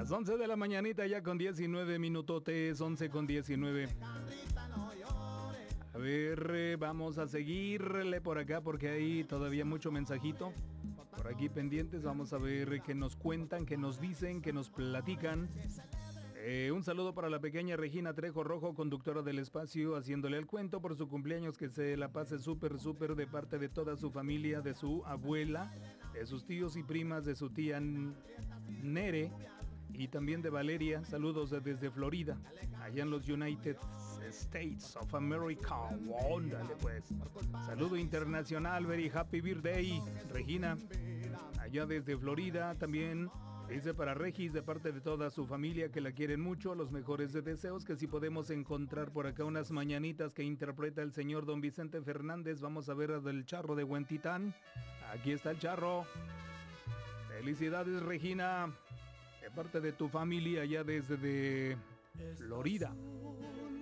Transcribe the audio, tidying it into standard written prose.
Las 11 de la mañanita ya con 19 minutotes, 11 con 19. A ver, vamos a seguirle por acá porque hay todavía mucho mensajito por aquí pendientes. Vamos a ver qué nos cuentan, qué nos dicen, qué nos platican. Un saludo para la pequeña Regina Trejo Rojo, conductora del espacio, haciéndole el cuento por su cumpleaños, que se la pase súper de parte de toda su familia, de su abuela, de sus tíos y primas, de su tía Nere y también de Valeria. Saludos desde Florida, allá en los United States of America. Óndale pues. Saludo internacional, very happy birthday, Regina, allá desde Florida. También dice para Regis, de parte de toda su familia, que la quieren mucho, los mejores de deseos, que si podemos encontrar por acá unas mañanitas que interpreta el señor don Vicente Fernández. Vamos a ver del Charro de Huentitán. Aquí está el Charro. Felicidades, Regina, de parte de tu familia allá desde Florida.